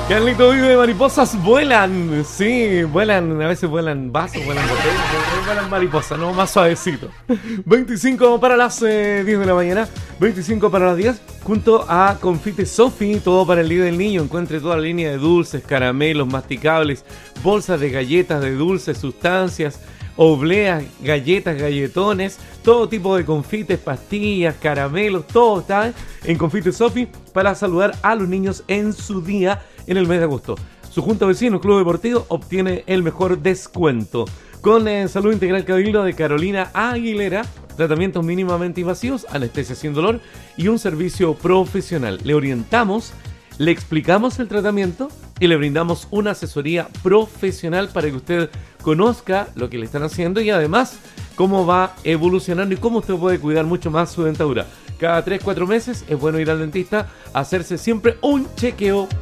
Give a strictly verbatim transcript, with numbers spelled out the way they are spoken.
Carlito vive, mariposas vuelan. Sí, vuelan, a veces vuelan vasos, vuelan botellas, vuelan mariposas, no, más suavecito. veinticinco para las eh, diez de la mañana, veinticinco para las diez, junto a Confite Sofi, todo para el Día del Niño. Encuentre toda la línea de dulces, caramelos, masticables, bolsas de galletas, de dulces, sustancias, obleas, galletas, galletones, todo tipo de confites, pastillas, caramelos, todo está en Confite Sofi para saludar a los niños en su día en el mes de agosto. Su Junta Vecino Club Deportivo obtiene el mejor descuento. Con eh, Salud Integral Cabildo de Carolina Aguilera, tratamientos mínimamente invasivos, anestesia sin dolor y un servicio profesional. Le orientamos, le explicamos el tratamiento y le brindamos una asesoría profesional para que usted conozca lo que le están haciendo y además cómo va evolucionando y cómo usted puede cuidar mucho más su dentadura. Cada tres cuatro meses es bueno ir al dentista a hacerse siempre un chequeo